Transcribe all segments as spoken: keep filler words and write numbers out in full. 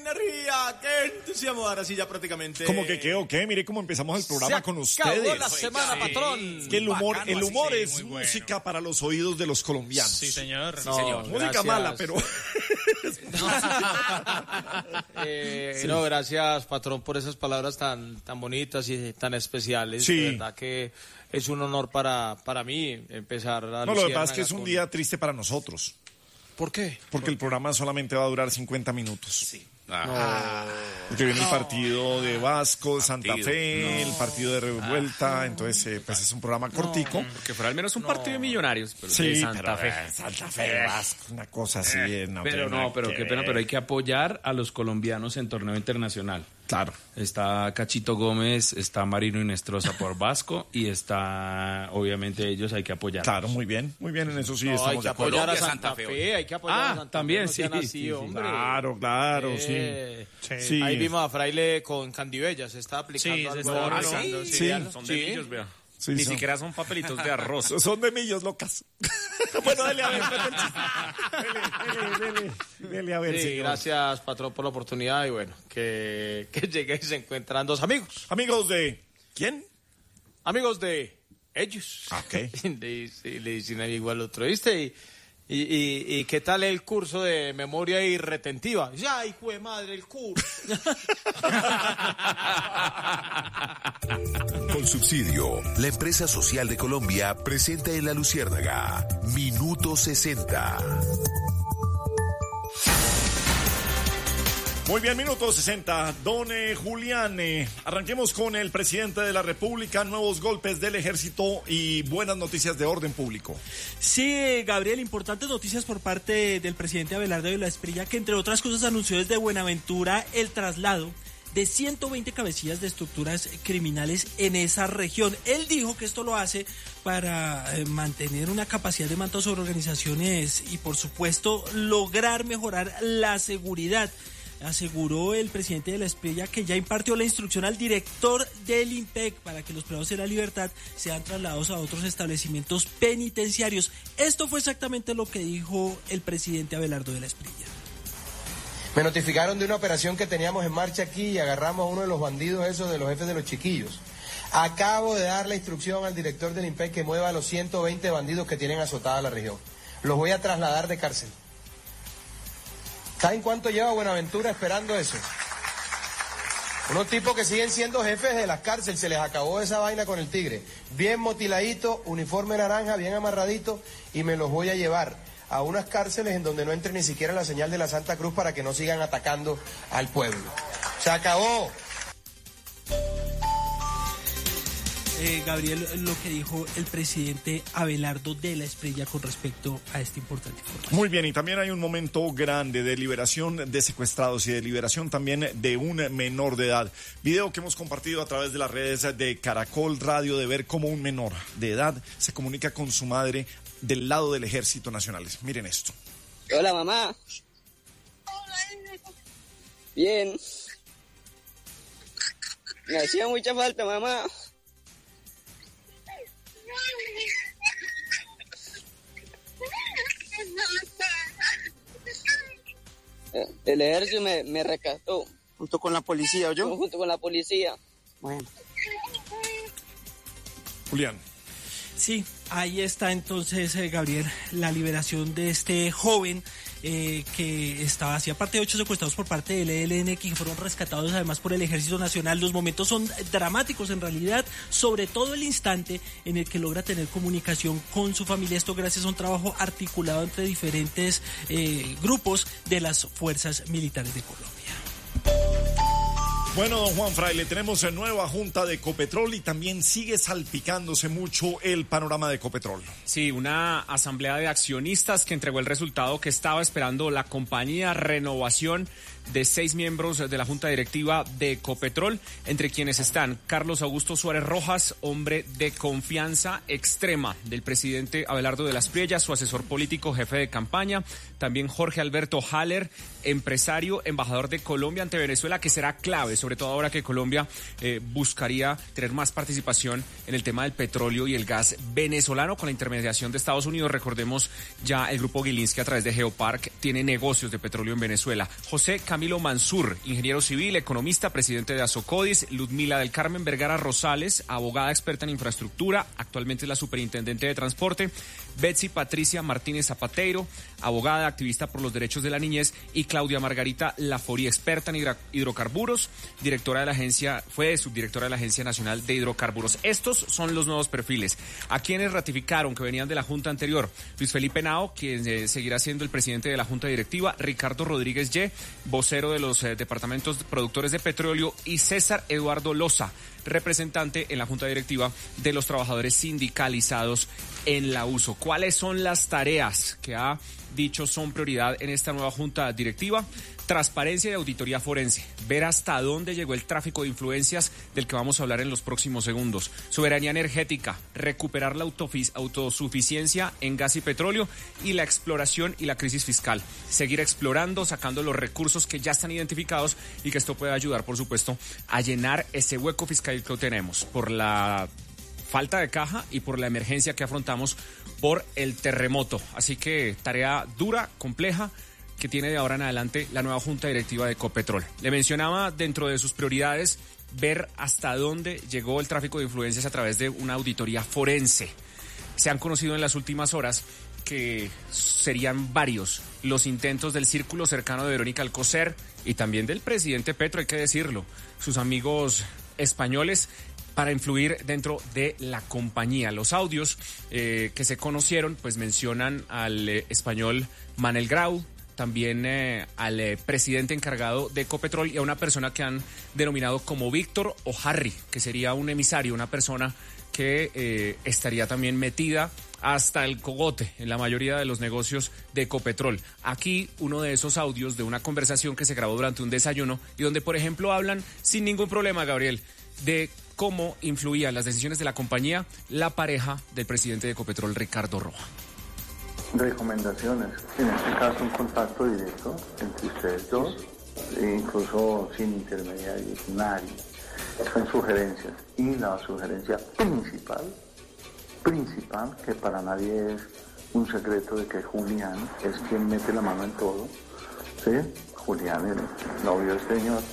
energía, qué entusiasmo. Ahora sí, ya prácticamente. ¿Cómo que qué o qué? Mire cómo empezamos el programa con ustedes. Acabó la semana, sí, patrón. Es que el humor, Bacano, el humor sí, es música bueno. Para los oídos de los colombianos. Sí, señor. No, sí, señor. Música gracias. mala, pero. eh, sí. No, gracias, patrón, por esas palabras tan, tan bonitas y tan especiales. Sí. De verdad que es un honor para, para mí empezar a. No, lo que pasa es que es un día triste para nosotros. ¿Por qué? Porque ¿Por el programa solamente va a durar cincuenta minutos. Sí. Ah. No. Porque viene no. el partido de Vasco, Santa partido. Fe, No. el partido de Revuelta, ah. entonces eh, pues es un programa cortico. No. Porque fuera al menos un no. partido de Millonarios. Pero sí, de Santa pero, Fe. Eh, Santa Fe, Vasco, una cosa así. Eh. No pero no, pero qué pena, pero hay que apoyar a los colombianos en torneo internacional. Claro. Está Cachito Gómez, está Marino Inestrosa por Vasco y está, obviamente, ellos hay que apoyar. Claro, muy bien, muy bien, en eso sí no, estamos hay que de acuerdo. apoyar a Santa Fe, Fe hay que apoyar ah, a Santa también, Fe, no sí, así, sí, hombre. Claro, claro, eh, sí. sí. sí. Ahí vimos a Fraile con Candibella, se está aplicando sí, algo. Se está ah, aplicando, sí, sí. sí. Son de millos, vea. Sí, Ni son. siquiera son papelitos de arroz. Son de millos locas. Bueno, dale a ver. dele, dele, dele, dele a ver, sí, señor. Gracias, patrón, por la oportunidad y bueno, que, que llegue y se encuentran dos amigos. Amigos de... ¿Quién? Amigos de ellos. Ok. le, le dicen ahí igual otro, ¿viste? Y, y, y, y ¿qué tal el curso de memoria y retentiva? Ya, hijo de madre, el curso. Con Subsidio, la empresa social de Colombia presenta en La Luciérnaga Minuto sesenta. Muy bien, minuto sesenta. Don eh, Julián, eh, arranquemos con el presidente de la República, nuevos golpes del ejército y buenas noticias de orden público. Sí, Gabriel, importantes noticias por parte del presidente Abelardo de la Espriella, que entre otras cosas anunció desde Buenaventura el traslado de ciento veinte cabecillas de estructuras criminales en esa región. Él dijo que esto lo hace para eh, mantener una capacidad de mando sobre organizaciones y, por supuesto, lograr mejorar la seguridad. Aseguró el presidente de la Espriella que ya impartió la instrucción al director del IMPEC para que los privados de la libertad sean trasladados a otros establecimientos penitenciarios. Esto fue exactamente lo que dijo el presidente Abelardo de la Espriella. Me notificaron de una operación que teníamos en marcha aquí y agarramos a uno de los bandidos esos de los jefes de los chiquillos. Acabo de dar la instrucción al director del IMPEC que mueva a los ciento veinte bandidos que tienen azotada la región. Los voy a trasladar de cárcel. ¿Saben cuánto lleva Buenaventura esperando eso? Unos tipos que siguen siendo jefes de las cárceles, se les acabó esa vaina con el tigre. Bien motiladito, uniforme naranja, bien amarradito, y me los voy a llevar a unas cárceles en donde no entre ni siquiera la señal de la Santa Cruz para que no sigan atacando al pueblo. ¡Se acabó! Eh, Gabriel, lo que dijo el presidente Abelardo de la Espriella con respecto a esta importante información. Muy bien, y también hay un momento grande de liberación de secuestrados y de liberación también de un menor de edad. Video que hemos compartido a través de las redes de Caracol Radio, de ver cómo un menor de edad se comunica con su madre del lado del Ejército Nacional. Miren esto. Hola, mamá. Bien. Me hacía mucha falta, mamá. El ejército me, me rescató. ¿Junto con la policía o yo? Junto con la policía. Bueno. Julián. Sí, ahí está entonces, eh, Gabriel, la liberación de este joven eh, que estaba, hacía parte de ocho secuestrados por parte del E L N, que fueron rescatados además por el Ejército Nacional. Los momentos son dramáticos en realidad, sobre todo el instante en el que logra tener comunicación con su familia. Esto gracias a un trabajo articulado entre diferentes eh, grupos de las fuerzas militares de Colombia. Bueno, don Juan Fraile, tenemos nueva junta de Ecopetrol y también sigue salpicándose mucho el panorama de Ecopetrol. Sí, una asamblea de accionistas que entregó el resultado que estaba esperando la compañía, renovación de seis miembros de la junta directiva de Ecopetrol, entre quienes están Carlos Augusto Suárez Rojas, hombre de confianza extrema del presidente Abelardo de la Espriella, su asesor político, jefe de campaña, también Jorge Alberto Haller, empresario, embajador de Colombia ante Venezuela, que será clave sobre sobre todo ahora que Colombia eh, buscaría tener más participación en el tema del petróleo y el gas venezolano con la intermediación de Estados Unidos. Recordemos ya el grupo Gilinski a través de Geopark tiene negocios de petróleo en Venezuela. José Camilo Mansur, ingeniero civil, economista, presidente de Asocodis. Ludmila del Carmen Vergara Rosales, abogada experta en infraestructura, actualmente es la superintendente de transporte. Betsy Patricia Martínez Zapateiro, abogada, activista por los derechos de la niñez. Y Claudia Margarita Lafori, experta en hidrocarburos, directora de la agencia, fue subdirectora de la Agencia Nacional de Hidrocarburos. Estos son los nuevos perfiles. A quienes ratificaron que venían de la Junta anterior: Luis Felipe Nao, quien eh, seguirá siendo el presidente de la Junta Directiva; Ricardo Rodríguez Ye, vocero de los eh, departamentos productores de petróleo; y César Eduardo Loza, representante en la Junta Directiva de los trabajadores sindicalizados en la U S O. ¿Cuáles son las tareas que ha dicho son prioridad en esta nueva Junta Directiva? Transparencia y auditoría forense. Ver hasta dónde llegó el tráfico de influencias del que vamos a hablar en los próximos segundos. Soberanía energética. Recuperar la autofis- autosuficiencia en gas y petróleo. Y la exploración y la crisis fiscal. Seguir explorando, sacando los recursos que ya están identificados y que esto puede ayudar, por supuesto, a llenar ese hueco fiscal que tenemos por la falta de caja y por la emergencia que afrontamos por el terremoto. Así que tarea dura, compleja, que tiene de ahora en adelante la nueva Junta Directiva de Ecopetrol. Le mencionaba dentro de sus prioridades ver hasta dónde llegó el tráfico de influencias a través de una auditoría forense. Se han conocido en las últimas horas que serían varios los intentos del círculo cercano de Verónica Alcocer y también del presidente Petro, hay que decirlo, sus amigos españoles, para influir dentro de la compañía. Los audios eh, que se conocieron pues mencionan al eh, español Manel Grau, también eh, al eh, presidente encargado de Ecopetrol y a una persona que han denominado como Víctor o Harry, que sería un emisario, una persona que eh, estaría también metida hasta el cogote en la mayoría de los negocios de Ecopetrol. Aquí uno de esos audios de una conversación que se grabó durante un desayuno y donde, por ejemplo, hablan sin ningún problema, Gabriel, de cómo influían las decisiones de la compañía la pareja del presidente de Ecopetrol, Ricardo Roa. Recomendaciones, en este caso un contacto directo entre ustedes dos, incluso sin intermediarios, nadie. Son sugerencias y la sugerencia principal, principal, que para nadie es un secreto de que Julián es quien mete la mano en todo, ¿sí? Julián, el novio de este señor.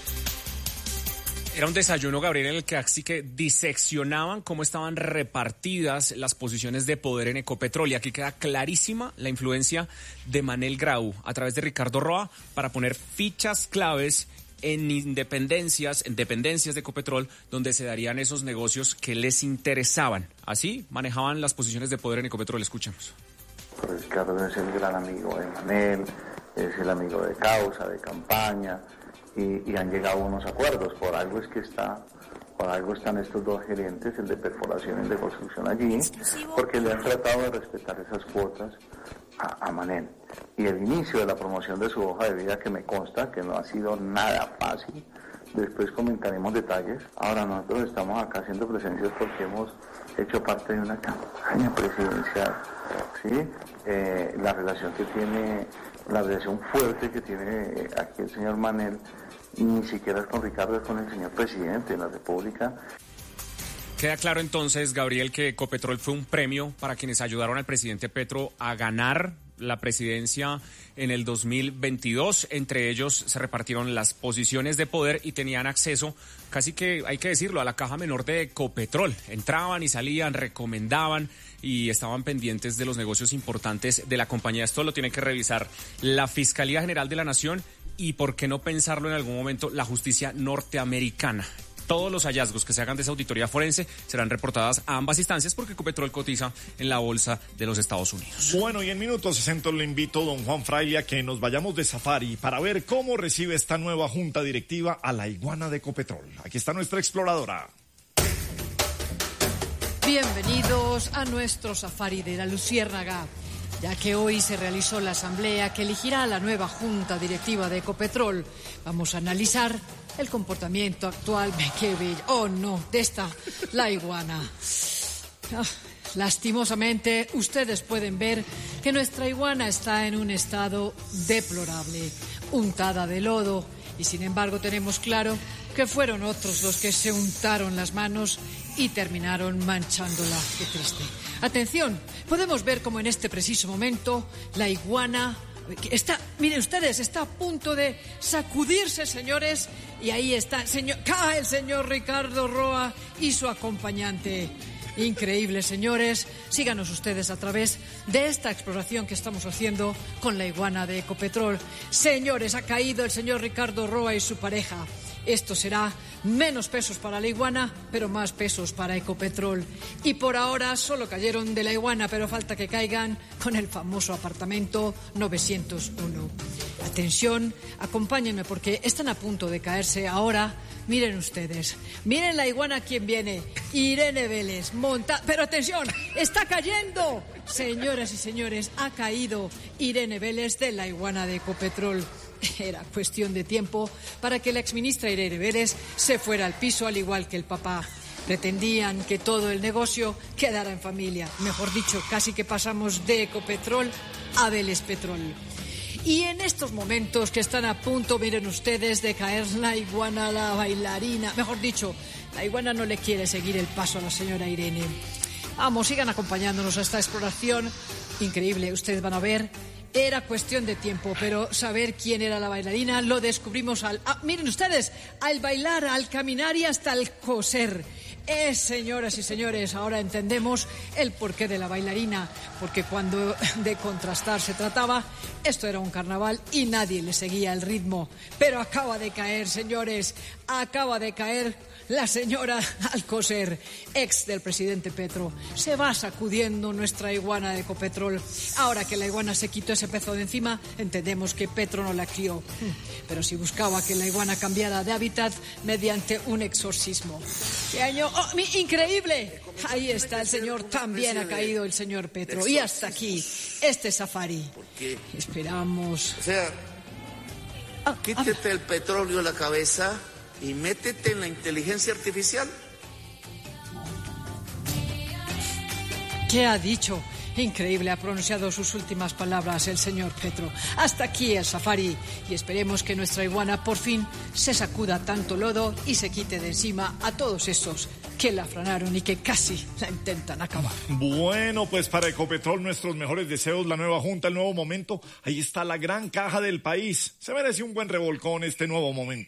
Era un desayuno, Gabriel, en el que así que diseccionaban cómo estaban repartidas las posiciones de poder en Ecopetrol. Y aquí queda clarísima la influencia de Manel Grau a través de Ricardo Roa para poner fichas claves en independencias, en dependencias de Ecopetrol, donde se darían esos negocios que les interesaban. Así manejaban las posiciones de poder en Ecopetrol. Escuchemos. Ricardo es el gran amigo de Manel, es el amigo de causa, de campaña. Y, y han llegado a unos acuerdos, por algo es que está, por algo están estos dos gerentes, el de perforación y el de construcción allí, porque le han tratado de respetar esas cuotas a, a Manel. Y el inicio de la promoción de su hoja de vida, que me consta que no ha sido nada fácil, después comentaremos detalles. Ahora nosotros estamos acá haciendo presencias porque hemos hecho parte de una campaña presidencial, ¿sí? Eh, la relación que tiene, la relación fuerte que tiene aquí el señor Manel, ni siquiera es con Ricardo, es con el señor presidente de la República. Queda claro entonces, Gabriel, que Ecopetrol fue un premio para quienes ayudaron al presidente Petro a ganar la presidencia en el dos mil veintidós. Entre ellos se repartieron las posiciones de poder y tenían acceso, casi que hay que decirlo, a la caja menor de Ecopetrol. Entraban y salían, recomendaban y estaban pendientes de los negocios importantes de la compañía. Esto lo tiene que revisar la Fiscalía General de la Nación y, por qué no pensarlo en algún momento, la justicia norteamericana. Todos los hallazgos que se hagan de esa auditoría forense serán reportadas a ambas instancias porque Ecopetrol cotiza en la bolsa de los Estados Unidos. Bueno, y en minutos sesenta le invito, don Juan Fraile, a que nos vayamos de safari para ver cómo recibe esta nueva junta directiva a la iguana de Ecopetrol. Aquí está nuestra exploradora. Bienvenidos a nuestro safari de la Luciérnaga, ya que hoy se realizó la asamblea que elegirá a la nueva junta directiva de Ecopetrol. Vamos a analizar el comportamiento actual, qué bello, oh no, de esta, la iguana. Ah, lastimosamente, ustedes pueden ver que nuestra iguana está en un estado deplorable, untada de lodo, y sin embargo tenemos claro que fueron otros los que se untaron las manos y terminaron manchándola. Qué triste. Atención, podemos ver como en este preciso momento la iguana está, miren ustedes, está a punto de sacudirse, señores, y ahí está, señor, cae el señor Ricardo Roa y su acompañante. Increíble, señores. Síganos ustedes a través de esta exploración que estamos haciendo con la iguana de Ecopetrol. Señores, ha caído el señor Ricardo Roa y su pareja. Esto será menos pesos para la iguana, pero más pesos para Ecopetrol. Y por ahora solo cayeron de la iguana, pero falta que caigan con el famoso apartamento novecientos uno. Atención, acompáñenme porque están a punto de caerse ahora. Miren ustedes, miren la iguana quien viene, Irene Vélez, monta... Pero atención, está cayendo. Señoras y señores, ha caído Irene Vélez de la iguana de Ecopetrol. Era cuestión de tiempo para que la exministra Irene Vélez se fuera al piso al igual que el papá. Pretendían que todo el negocio quedara en familia. Mejor dicho, casi que pasamos de Ecopetrol a Vélez Petrol. Y en estos momentos que están a punto, miren ustedes, de caer la iguana, la bailarina. Mejor dicho, la iguana no le quiere seguir el paso a la señora Irene. Vamos, sigan acompañándonos a esta exploración increíble. Ustedes van a ver, era cuestión de tiempo, pero saber quién era la bailarina lo descubrimos al... Ah, miren ustedes, al bailar, al caminar y hasta al coser. Eh, señoras y señores, ahora entendemos el porqué de la bailarina, porque cuando de contrastar se trataba, esto era un carnaval y nadie le seguía el ritmo. Pero acaba de caer, señores, acaba de caer la señora Alcocer, ex del presidente Petro. Se va sacudiendo nuestra iguana de Ecopetrol. Ahora que la iguana se quitó ese peso de encima, entendemos que Petro no la crió. Pero si buscaba que la iguana cambiara de hábitat mediante un exorcismo. ¿Qué año? ¡Oh, mi, increíble! Ahí está el señor, también ha caído el señor Petro. Y hasta aquí, este safari. Esperamos. O sea, quítete el petróleo de la cabeza y métete en la inteligencia artificial. ¿Qué ha dicho? Increíble, ha pronunciado sus últimas palabras el señor Petro. Hasta aquí el safari y esperemos que nuestra iguana por fin se sacuda tanto lodo y se quite de encima a todos esos que la afranaron y que casi la intentan acabar. Bueno, pues para Ecopetrol nuestros mejores deseos, la nueva junta, el nuevo momento. Ahí está la gran caja del país. Se merece un buen revolcón este nuevo momento.